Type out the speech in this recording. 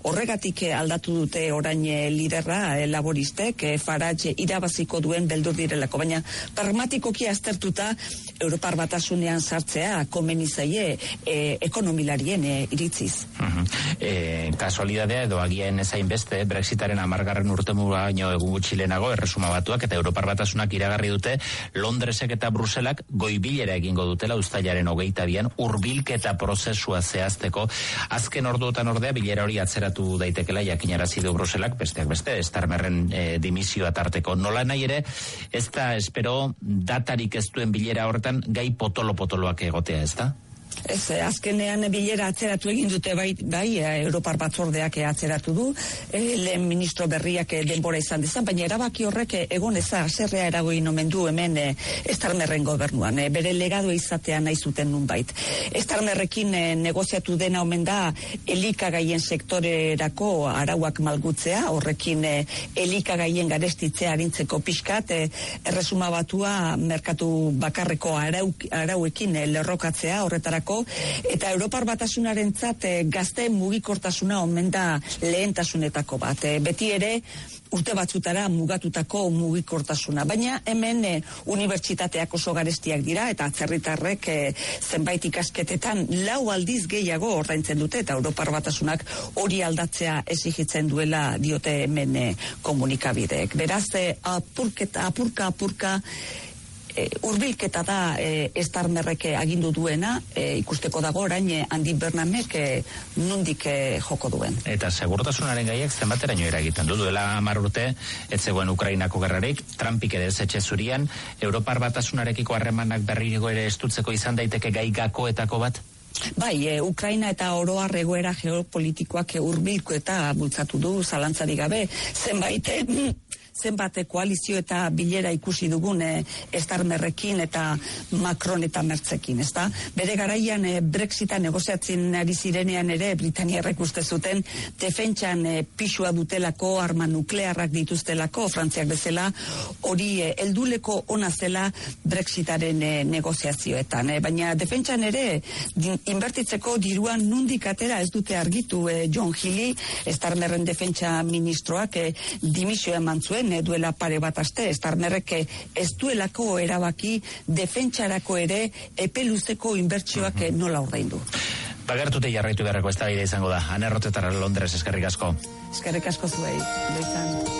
Horregatik aldatu dute orain liderra laboristek, Farage irabaziko duen beldur direlako, baina pragmatikoki aztertuta Europar Batasunean sartzea komeni zaie ekonomilarien iritziz. Kasualidadea edo agian ezain beste, Brexitaren 10. urtemuraino egun gutxi lehenago Erresuma Batuak eta Europar Batasunak iragarri dute Londresek eta Bruselak goibilera egingo dutela uztailaren 22an hurbilketa prozesua zehazteko. Azken orduotan ordea bilera hori atzeratu daitekela jakinarazi du Bruselak, besteak beste, Starmerren dimisioa tarteko. Nola nahi ere, ez da espero datarik ez duen bilera horretan gai potolo-potoloak egotea, ez da? Ez, azkenean bilera atzeratu egin dute bai Europar Batzordeak atzeratu du, lehen ministro berriak denbora izan dezan, baina erabaki horrek egon eza zerrea eragin omen du hemen Starmerren gobernuan, bere legado izatea nahi zuten nunbait. Starmerrekin negoziatu dena omen da elikagaien sektorerako arauak malgutzea, horrekin elikagaien garestitzea arintzeko pixkat, Erresuma Batua merkatu bakarreko arauekin lerrokatzea horretarako, eta Europar Batasunarentzat gazte mugikortasuna omen da lehentasunetako bat. Beti ere urte batzutara mugatutako mugikortasuna, baina hemen unibertsitateak oso garestiak dira eta atzerritarrek zenbait ikasketetan 4 aldiz gehiago ordaintzen dute eta Europar Batasunak hori aldatzea exigitzen duela diote hemen komunikabideek. Beraz, apurka hurbilketa da Starmerrek agindu duena, ikusteko dago orain Andy Burnhamek nondik joko duen. Eta segurtasunaren gaiak zenbateraino eragiten duela 10 urte, ez zegoen Ukrainako gerrarik, Trumpik ere ez etxe zurian, Europar Batasunarekiko harremanak berriro ere estutzeko izan daiteke gai gakoetako bat? Bai, Ukraina eta oro har egoera geopolitikoak hurbilko eta bultzatu du zalantzarik gabe, zenbat koalizio eta bilera ikusi dugun Starmerrekin eta Macron eta Mertzekin, ezta? Bere garaian Brexita negoziatzen ari zirenean ere Britaniarrek uste zuten defentsan pisua dutelako, arma nuklearrak dituztelako, Frantziak bezala, hori helduleko ona zela Brexitaren negoziazioetan. Baina defentsan ere inbertitzeko diruan nundik atera ez dute argitu John Healey, Starmerren defentsa ministroak dimisioa eman zuen duela pare bat aste, Starmerrek ez duelako erabaki defentsarako ere epe luzeko inbertsioak nola ordaindu. Bagertute jarraitu beharreko eztabaida izango da. Ane Rotetara, Londres, eskerrik asko. Eskerrik asko zuei.